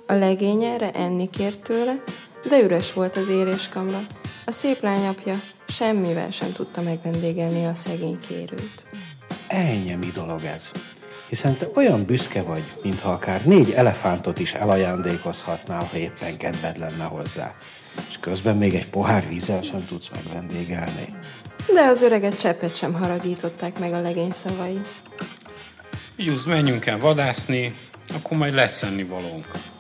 A legény erre enni kért tőle, de üres volt az éréskamra. A szép lány apja semmivel sem tudta megvendégelni a szegény kérőt. Ennyi mi dolog ez? Hiszen te olyan büszke vagy, mintha akár 4 elefántot is elajándékozhatnál, ha éppen kedved lenne hozzá. És közben még egy pohár vízzel sem tudsz megvendégelni. De az öreget cseppet sem haragították meg a legény szavai. Júzz, menjünk el vadászni, akkor majd lesz ennivalónk.